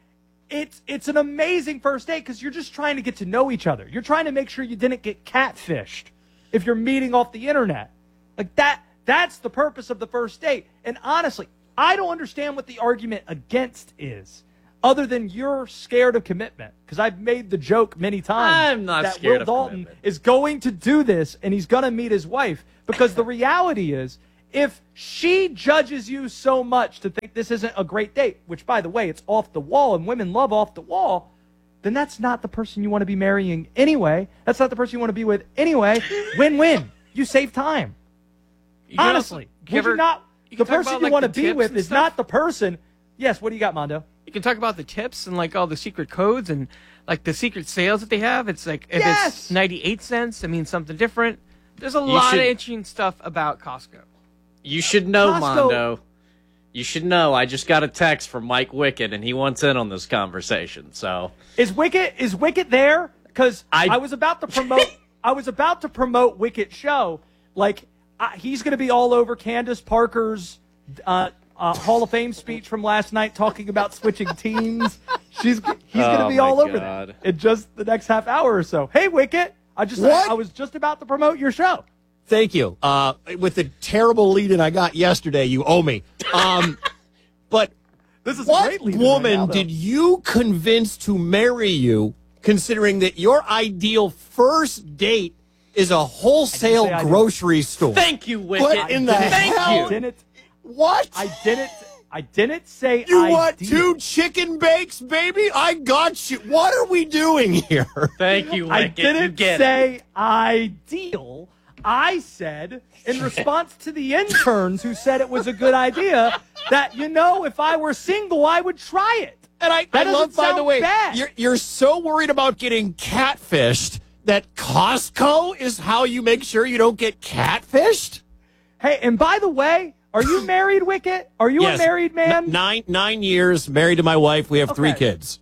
it's it's an amazing first date because you're just trying to get to know each other. You're trying to make sure you didn't get catfished if you're meeting off the internet. Like that. That's the purpose of the first date. And honestly, I don't understand what the argument against is, other than you're scared of commitment. Because I've made the joke many times I'm not that scared Will of Dalton commitment. is going to do this and he's going to meet his wife. Because the reality is, if she judges you so much to think this isn't a great date, which, by the way, it's off the wall and women love off the wall, then that's not the person you want to be marrying anyway. That's not the person you want to be with anyway. Win-win. You save time. You can Honestly, also- would you ever- you not? you The can talk person about, you like, want to the be tips with and is stuff. not the person. Yes, what do you got, Mondo? You can talk about the tips and like all the secret codes and like the secret sales that they have. It's like if Yes! it's ninety-eight cents, it means something different. There's a You lot should- of interesting stuff about Costco. You should know, Costco- Mondo. You should know. I just got a text from Mike Wickett, and he wants in on this conversation. So Is Wicket is Wicket there? Because I, I- was about to promote. I was about to promote Wicket's show. Like I, he's going to be all over Candace Parker's uh, uh, Hall of Fame speech from last night, talking about switching teams. She's he's going to Oh, be my all over God. that in just the next half hour or so. Hey, Wicket, I just What? I was just about to promote your show. Thank you. Uh, with the terrible lead-in I got yesterday, you owe me. Um, but This is a what great lead-in woman right now, though. did you convince to marry you, considering that your ideal first date is a wholesale say I did. grocery store? thank you, Wickett. What in the Thank hell? you. I didn't. What? I didn't. I didn't say You I want did. two chicken bakes, baby? I got you. What are we doing here? Thank you, I Wickett. You didn't get it. say ideal. I said, in response to the interns who said it was a good idea, that, you know, if I were single, I would try it. And I, That I love, doesn't by the sound way, bad. you're, you're so worried about getting catfished that Costco is how you make sure you don't get catfished? Hey, and by the way, are you married, Wicket? Are you Yes. a married man? N- nine, nine years, married to my wife. We have three Okay. kids.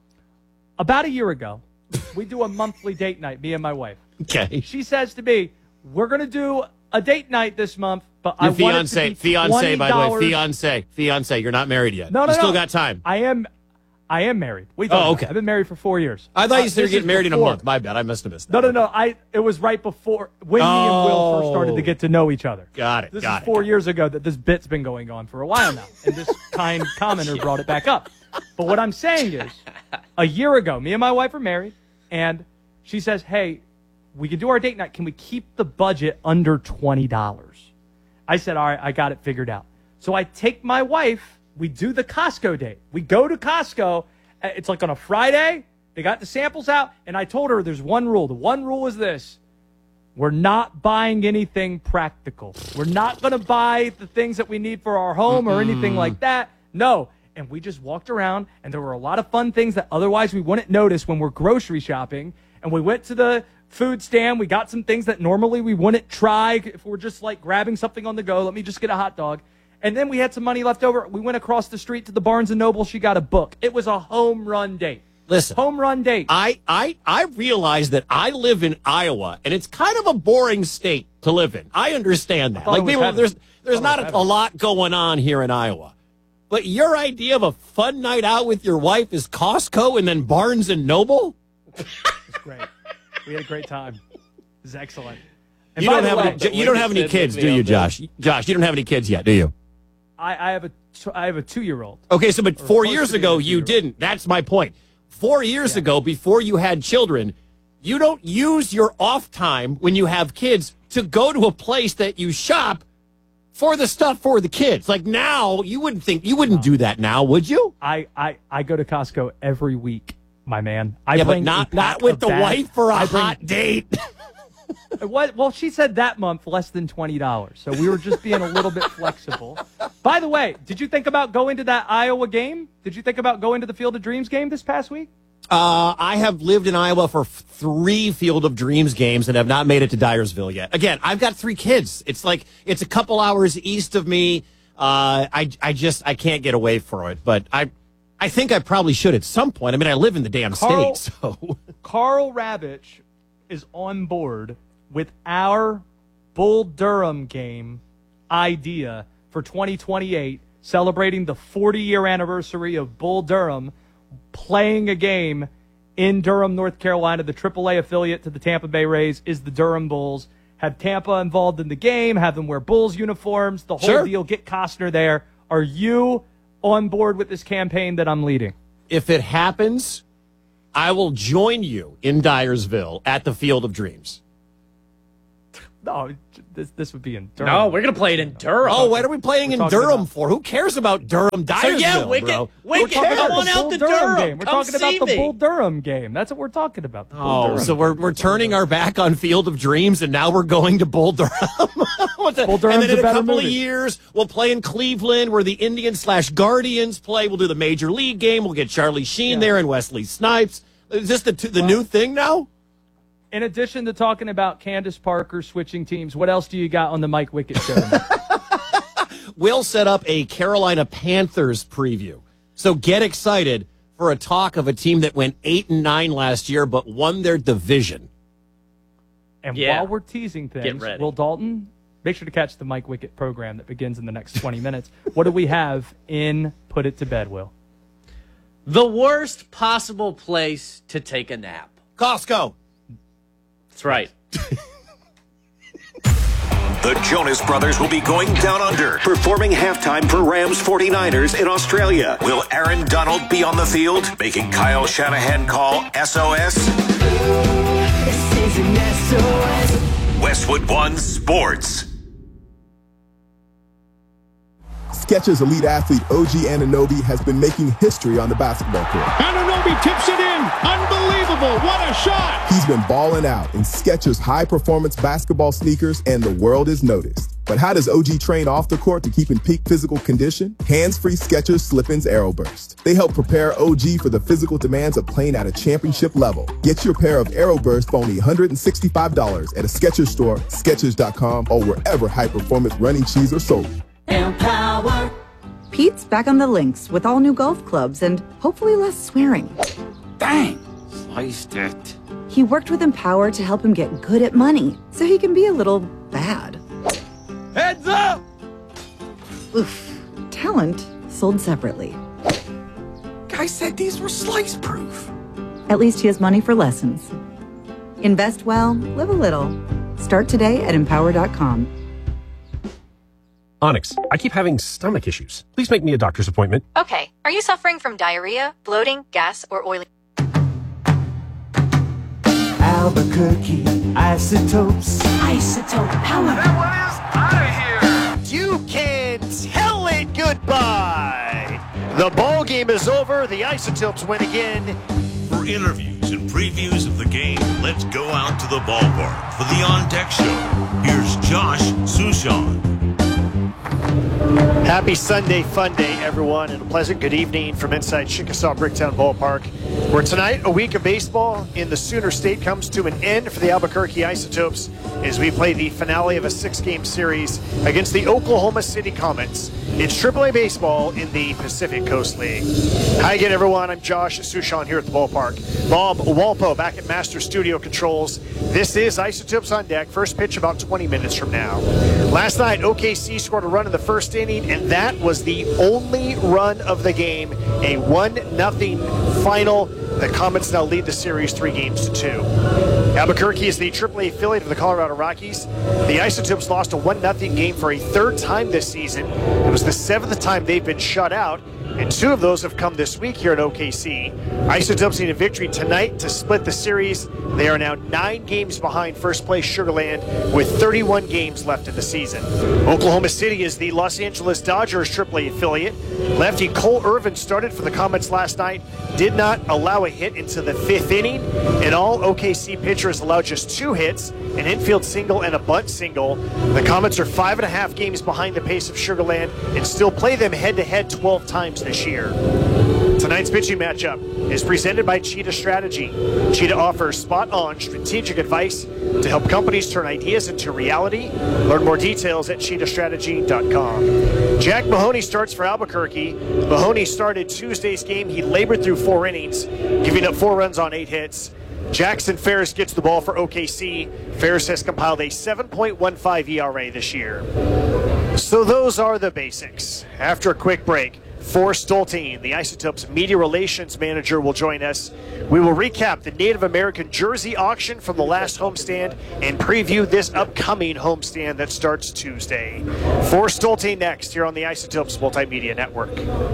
About a year ago, we do a monthly date night, me and my wife. Okay. She says to me, we're going to do a date night this month, but I Your want it to fiance, be fiance, by the way, twenty dollars. fiance, fiance. You're not married yet. No, no, you still no. got time. I am, I am married. We Oh, talked okay. I've been married for four years. I thought Uh, you said you're this getting is married in a before- month. My bad. I must have missed that. No, no, no. I it was right before when me and Will first started to get to know each other. Got it. This got is it. four years ago that this bit's been going on for a while now, and this kind commenter brought it back up. But what I'm saying is, a year ago, me and my wife are married, and she says, "Hey, we can do our date night. Can we keep the budget under twenty dollars?" I said, "All right, I got it figured out." So I take my wife. We do the Costco date. We go to Costco. uh, It's like on a Friday. They got the samples out, and I told her there's one rule. The one rule is this. We're not buying anything practical. We're not going to buy the things that we need for our home or anything like that. No. And we just walked around, and there were a lot of fun things that otherwise we wouldn't notice when we're grocery shopping. And we went to the food stand. We got some things that normally we wouldn't try if we're just like grabbing something on the go. Let me just get a hot dog. And then we had some money left over. We went across the street to the Barnes and Noble. She got a book. It was a home run date. Listen, Home run date. I, I, I realize that I live in Iowa, and it's kind of a boring state to live in. I understand that. thought Like it was people, heaven. there's there's I thought not it was a, a lot going on here in Iowa. But your idea of a fun night out with your wife is Costco and then Barnes and Noble? It's great. We had a great time. It's excellent. And You by don't the have way, any, you don't have any kids, do you, Josh? Josh, you don't have any kids yet, do you? I, I have a t- I have a two year old. Okay, so but Or four close years to being ago a you two-year-old. didn't. That's my point. Four years ago, before you had children, you don't use your off time when you have kids to go to a place that you shop for the stuff for the kids. Like now, you wouldn't think you wouldn't do that now, would you? I, I, I go to Costco every week, my man. I yeah, but bring not a not pack with of the bags. wife for a I bring- hot date. What? Well, she said that month less than twenty dollars, so we were just being a little bit flexible. By the way, did you think about going to that Iowa game? Did you think about going to the Field of Dreams game this past week? Uh, I have lived in Iowa for f- three Field of Dreams games and have not made it to Dyersville yet. Again, I've got three kids. It's like it's a couple hours east of me. Uh, I I just I can't get away from it, but I I think I probably should at some point. I mean, I live in the damn Carl- state, so Carl Ravitch is on board with our Bull Durham game idea for twenty twenty-eight, celebrating the forty-year anniversary of Bull Durham playing a game in Durham, North Carolina. The triple A affiliate to the Tampa Bay Rays is the Durham Bulls. Have Tampa involved in the game, have them wear Bulls uniforms, the whole Sure. deal, get Costner there. Are you on board with this campaign that I'm leading? If it happens, I will join you in Dyersville at the Field of Dreams. No, this this would be in Durham. No, we're going to play it in Durham. Oh, what are we playing We're in talking Durham about- for? Who cares about Durham, Dyersville, So, yeah, Wicked, bro? Wicked, We're talking come about on the out Bull to Durham Durham. game. We're Come talking about see the me. Bull Durham game. That's what we're talking about. The Bull Oh, Durham so we're we're turning our back on Field of Dreams, and now we're going to Bull Durham. What the- Bull Durham's and then in a a better couple movie. of years, we'll play in Cleveland, where the Indians slash Guardians play. We'll do the Major League game. We'll get Charlie Sheen Yeah. there and Wesley Snipes. Is this the the new thing now? In addition to talking about Candace Parker switching teams, what else do you got on the Mike Wickett show? We'll set up a Carolina Panthers preview. So get excited for a talk of a team that went eight and nine last year, but won their division. And Yeah. while we're teasing things, Get ready. Will Dalton, make sure to catch the Mike Wickett program that begins in the next twenty minutes. What do we have in Put It to Bed, Will? The worst possible place to take a nap. Costco. That's right. The Jonas Brothers will be going down under, performing halftime for Rams forty-niners in Australia. Will Aaron Donald be on the field, making Kyle Shanahan call S O S? This is an S O S. Westwood One Sports. Skechers elite athlete O G Anunoby has been making history on the basketball court. Anunoby tips it in. Unbelievable. What a shot. He's been balling out in Skechers high-performance basketball sneakers, and the world is noticed. But how does O G train off the court to keep in peak physical condition? Hands-free Skechers Slip-ins Aeroburst. They help prepare O G for the physical demands of playing at a championship level. Get your pair of Aeroburst for only one hundred sixty-five dollars at a Skechers store, Skechers dot com, or wherever high-performance running shoes are sold. Empower. Pete's back on the links with all new golf clubs and hopefully less swearing. Dang. Sliced it. He worked with Empower to help him get good at money so he can be a little bad. Heads up. Oof. Talent sold separately. Guy said these were slice proof. At least he has money for lessons. Invest well, live a little. Start today at empower dot com. Onyx, I keep having stomach issues. Please make me a doctor's appointment. Okay. Are you suffering from diarrhea, bloating, gas, or oily? Albuquerque isotopes. Isotope power. That one is out of here. You can tell it goodbye. The ball game is over. The Isotopes win again. For interviews and previews of the game, let's go out to the ballpark for the On Deck Show. Here's Josh Sushan. Happy Sunday Fun Day, everyone, and a pleasant good evening from inside Chickasaw Bricktown Ballpark, where tonight a week of baseball in the Sooner State comes to an end for the Albuquerque Isotopes as we play the finale of a six-game series against the Oklahoma City Comets. It's triple A baseball in the Pacific Coast League. Hi again, everyone. I'm Josh Sushan here at the ballpark. Bob Walpo back at Master Studio Controls. This is Isotopes on Deck. First pitch about twenty minutes from now. Last night, O K C scored a run in the first inning, and that was the only run of the game. A one nothing final. The Comets now lead the series three games to two. Albuquerque is the triple A affiliate of the Colorado Rockies. The Isotopes lost a one nothing game for a third time this season. It was the seventh time they've been shut out, and two of those have come this week here at O K C. Isotopes need a victory tonight to split the series. They are now nine games behind first place Sugar Land with thirty-one games left in the season. Oklahoma City is the Los Angeles Dodgers triple A affiliate. Lefty Cole Irvin started for the Comets last night, did not allow a hit into the fifth inning. In all, O K C pitchers allowed just two hits, an infield single and a bunt single. The Comets are five and a half games behind the pace of Sugar Land and still play them head-to-head twelve times this year. Tonight's pitching matchup is presented by Cheetah Strategy. Cheetah offers spot-on strategic advice to help companies turn ideas into reality. Learn more details at cheetah strategy dot com. Jack Mahoney starts for Albuquerque. Mahoney started Tuesday's game. He labored through four innings, giving up four runs on eight hits. Jackson Ferris gets the ball for O K C. Ferris has compiled a seven point one five E R A this year. So those are the basics. After a quick break, Forrest Stoltine, the Isotopes Media Relations Manager, will join us. We will recap the Native American jersey auction from the last homestand and preview this upcoming homestand that starts Tuesday. Forrest Stoltine next here on the Isotopes Multimedia Network.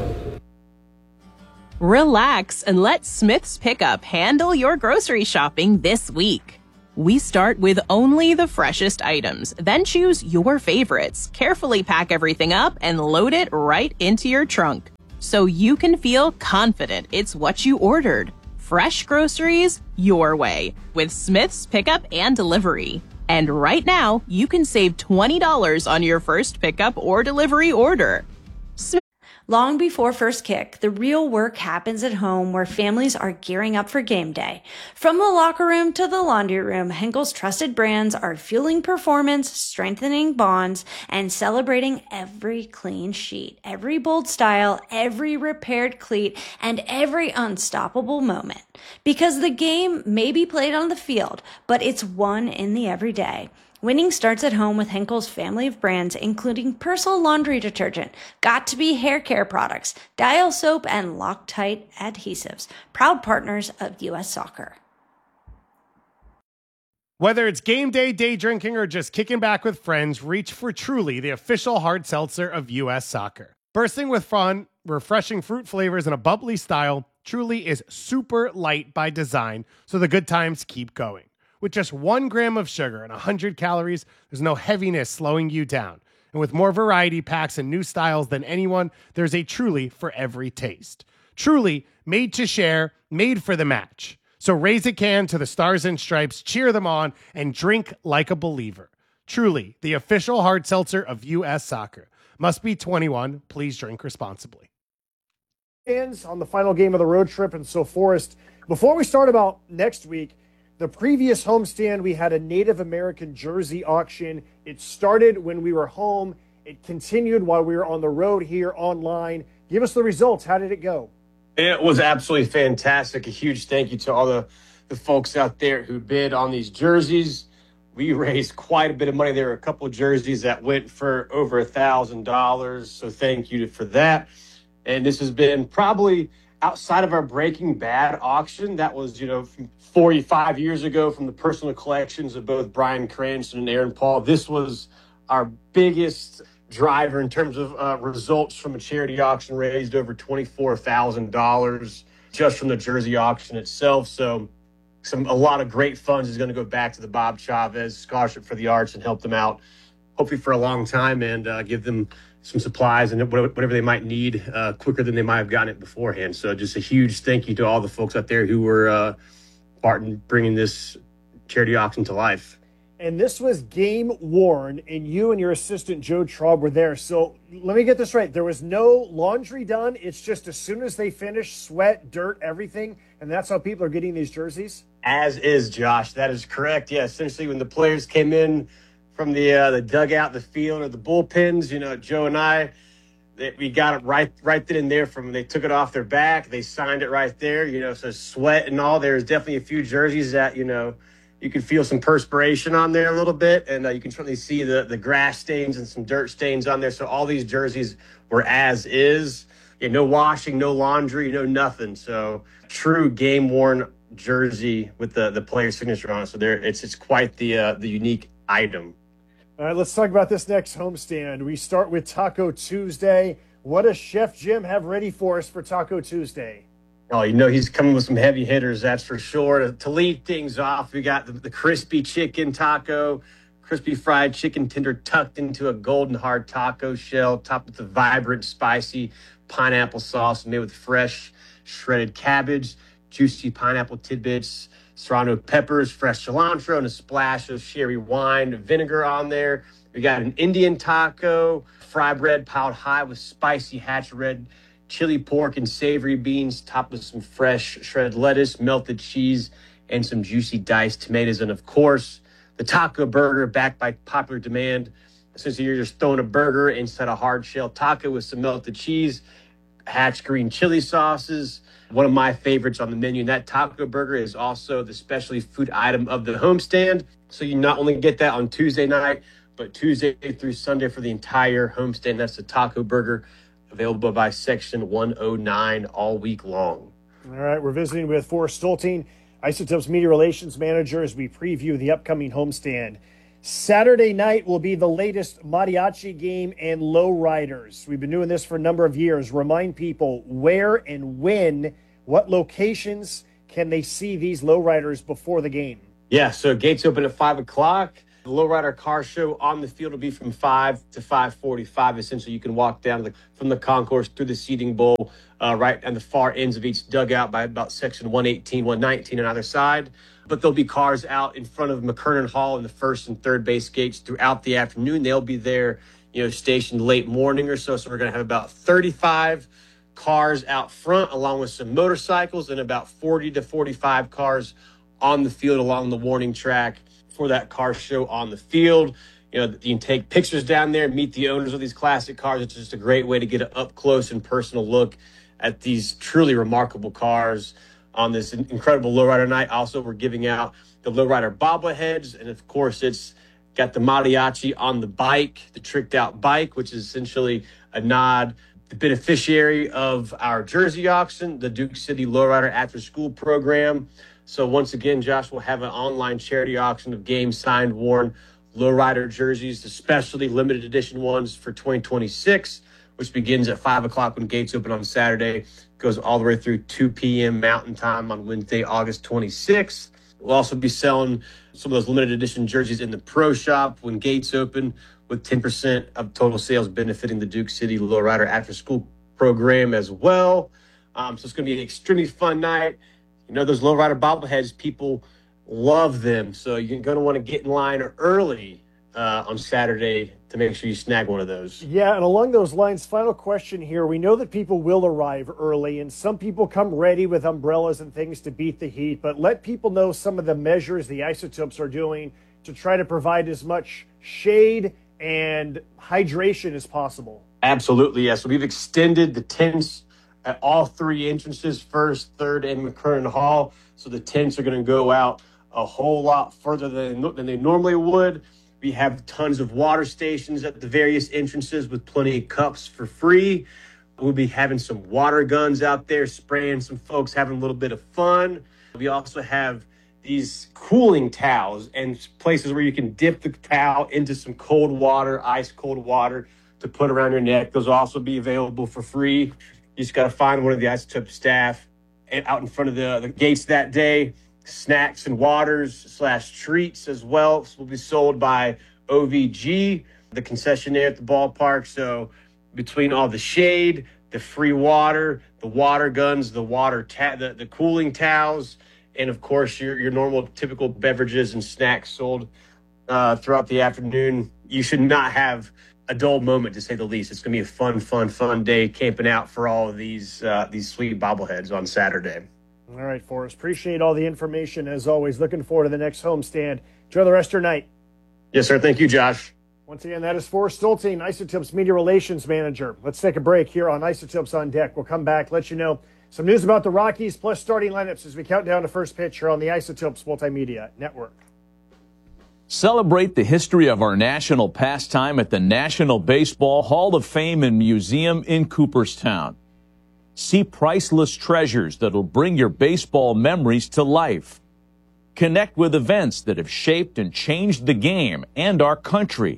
Relax and let Smith's Pickup handle your grocery shopping this week. We start with only the freshest items, then choose your favorites, carefully pack everything up, and load it right into your trunk, so you can feel confident it's what you ordered. Fresh groceries, your way, with Smith's Pickup and Delivery. And right now, you can save twenty dollars on your first pickup or delivery order. Smith- Long before first kick, the real work happens at home where families are gearing up for game day. From the locker room to the laundry room, Henkel's trusted brands are fueling performance, strengthening bonds, and celebrating every clean sheet, every bold style, every repaired cleat, and every unstoppable moment. Because the game may be played on the field, but it's won in the everyday. Winning starts at home with Henkel's family of brands, including Persil laundry detergent, Got2b hair care products, Dial soap, and Loctite adhesives, proud partners of U S Soccer. Whether it's game day, day drinking, or just kicking back with friends, reach for Truly, the official hard seltzer of U S Soccer. Bursting with fun, refreshing fruit flavors, and a bubbly style, Truly is super light by design, so the good times keep going. With just one gram of sugar and one hundred calories, there's no heaviness slowing you down. And with more variety packs and new styles than anyone, there's a Truly for every taste. Truly, made to share, made for the match. So raise a can to the Stars and Stripes, cheer them on, and drink like a believer. Truly, the official hard seltzer of U S Soccer. Must be twenty-one. Please drink responsibly. On the final game of the road trip, and so Forrest, before we start about next week, the previous homestand, we had a Native American jersey auction. It started when we were home. It continued while we were on the road here online. Give us the results. How did it go? It was absolutely fantastic. A huge thank you to all the, the folks out there who bid on these jerseys. We raised quite a bit of money. There were a couple of jerseys that went for over a thousand dollars. So thank you for that. And this has been probably outside of our Breaking Bad auction. That was, you know, from forty-five years ago, from the personal collections of both Bryan Cranston and Aaron Paul. This was our biggest driver in terms of uh, results from a charity auction, raised over twenty-four thousand dollars just from the jersey auction itself. So some a lot of great funds is going to go back to the Bob Chavez Scholarship for the Arts and help them out, hopefully for a long time, and uh, give them some supplies and whatever they might need uh, quicker than they might have gotten it beforehand. So just a huge thank you to all the folks out there who were uh, part in bringing this charity auction to life. And this was game worn, and you and your assistant, Joe Traub, were there. So let me get this right. There was no laundry done. It's just as soon as they finish, sweat, dirt, everything, and that's how people are getting these jerseys? As is, Josh. That is correct. Yeah, essentially when the players came in from the uh, the dugout, the field, or the bullpens, you know, Joe and I, they, we got it right right then and there from they took it off their back. They signed it right there, you know, so sweat and all. There's definitely a few jerseys that, you know, you can feel some perspiration on there a little bit, and uh, you can certainly see the, the grass stains and some dirt stains on there. So all these jerseys were as is. Yeah, no washing, no laundry, no nothing. So true game-worn jersey with the, the player's signature on it. So there, it's it's quite the uh, the unique item. All right, let's talk about this next homestand. We start with Taco Tuesday. What does Chef Jim have ready for us for Taco Tuesday? Oh, you know, he's coming with some heavy hitters, that's for sure. To, to lead things off, we got the, the crispy chicken taco, crispy fried chicken tender tucked into a golden hard taco shell, topped with a vibrant, spicy pineapple sauce made with fresh shredded cabbage, juicy pineapple tidbits, serrano peppers, fresh cilantro, and a splash of sherry wine vinegar on there. We got an Indian taco, fry bread piled high with spicy hatch red chili pork and savory beans, topped with some fresh shredded lettuce, melted cheese, and some juicy diced tomatoes. And of course, the taco burger, backed by popular demand. Essentially, you're just throwing a burger inside a hard shell taco with some melted cheese, hatch green chili sauces. One of my favorites on the menu, and that taco burger is also the specialty food item of the homestand. So you not only get that on Tuesday night, but Tuesday through Sunday for the entire homestand. That's the taco burger, available by Section one oh nine all week long. All right, we're visiting with Forrest Stolting, Isotopes Media Relations Manager, as we preview the upcoming homestand. Saturday night will be the latest mariachi game and lowriders. We've been doing this for a number of years. Remind people where and when, what locations can they see these lowriders before the game? Yeah, so gates open at five o'clock. The lowrider car show on the field will be from five to five forty-five. Essentially, you can walk down the, from the concourse through the seating bowl, uh, right on the far ends of each dugout by about section one eighteen, one nineteen on either side. But there'll be cars out in front of McKernan Hall in the first and third base gates throughout the afternoon. They'll be there, you know, stationed late morning or so. So we're going to have about thirty-five cars out front, along with some motorcycles, and about forty to forty-five cars on the field along the warning track for that car show on the field. You know, you can take pictures down there, meet the owners of these classic cars. It's just a great way to get an up close and personal look at these truly remarkable cars on this incredible lowrider night. Also, we're giving out the lowrider bobbleheads, and of course, it's got the mariachi on the bike, the tricked out bike, which is essentially a nod, the beneficiary of our jersey auction, the Duke City Lowrider After School Program. So once again, Josh will have an online charity auction of game signed, worn lowrider jerseys, especially limited edition ones for twenty twenty-six, which begins at five o'clock when gates open on Saturday, goes all the way through two p.m. Mountain Time on Wednesday, August twenty-sixth. We'll also be selling some of those limited edition jerseys in the pro shop when gates open, with ten percent of total sales benefiting the Duke City Lowrider After School Program as well. Um, so it's going to be an extremely fun night. You know, those lowrider bobbleheads, people love them. So you're going to want to get in line early uh, on Saturday to make sure you snag one of those. Yeah, and along those lines, final question here. We know that people will arrive early, and some people come ready with umbrellas and things to beat the heat, but let people know some of the measures the Isotopes are doing to try to provide as much shade and hydration as possible. Absolutely, yes. So we've extended the tents at all three entrances, first, third, and McKernan Hall. So the tents are going to go out a whole lot further than, than they normally would. We have tons of water stations at the various entrances with plenty of cups for free. We'll be having some water guns out there, spraying some folks, having a little bit of fun. We also have these cooling towels and places where you can dip the towel into some cold water, ice cold water to put around your neck. Those will also be available for free. You just got to find one of the Isotope staff out in front of the, the gates that day. Snacks and waters slash treats as well will be sold by O V G, the concessionaire at the ballpark. So between all the shade, the free water, the water guns, the water ta- the, the cooling towels, and of course your your normal typical beverages and snacks sold uh, throughout the afternoon, you should not have a dull moment, to say the least. It's going to be a fun, fun, fun day camping out for all of these uh, these sweet bobbleheads on Saturday. All right, Forrest. Appreciate all the information as always. Looking forward to the next homestand. Enjoy the rest of your night. Yes, sir. Thank you, Josh. Once again, that is Forrest Stolting, Isotopes Media Relations Manager. Let's take a break here on Isotopes on Deck. We'll come back, let you know some news about the Rockies, plus starting lineups as we count down to first pitch here on the Isotopes Multimedia Network. Celebrate the history of our national pastime at the National Baseball Hall of Fame and Museum in Cooperstown. See priceless treasures that'll bring your baseball memories to life. Connect with events that have shaped and changed the game and our country.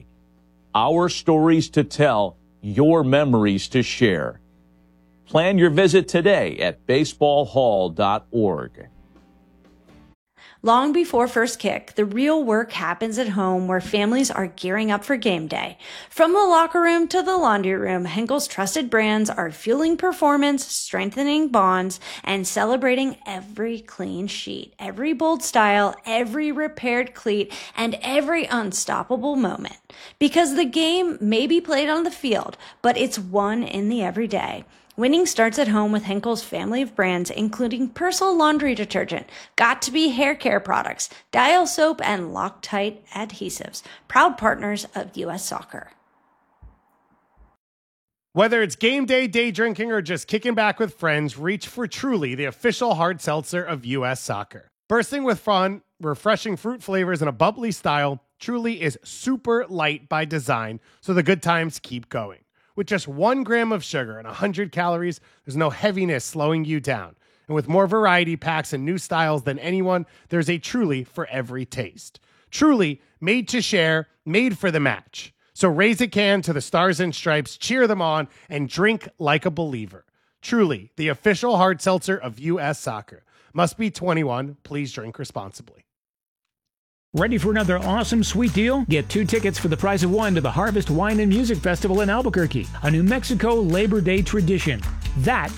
Our stories to tell, your memories to share. Plan your visit today at baseball hall dot org. Long before first kick, the real work happens at home where families are gearing up for game day. From the locker room to the laundry room, Henkel's trusted brands are fueling performance, strengthening bonds, and celebrating every clean sheet, every bold style, every repaired cleat, and every unstoppable moment. Because the game may be played on the field, but it's won in the everyday. Winning starts at home with Henkel's family of brands, including Persil laundry detergent, Got2b hair care products, Dial soap, and Loctite adhesives, proud partners of U S Soccer. Whether it's game day, day drinking, or just kicking back with friends, reach for Truly, the official hard seltzer of U S Soccer. Bursting with fun, refreshing fruit flavors, and a bubbly style, Truly is super light by design, so the good times keep going. With just one gram of sugar and one hundred calories, there's no heaviness slowing you down. And with more variety packs and new styles than anyone, there's a Truly for every taste. Truly, made to share, made for the match. So raise a can to the Stars and Stripes, cheer them on, and drink like a believer. Truly, the official hard seltzer of U S Soccer. Must be twenty-one. Please drink responsibly. Ready for another awesome sweet deal? Get two tickets for the price of one to the Harvest Wine and Music Festival in Albuquerque, a New Mexico Labor Day tradition. That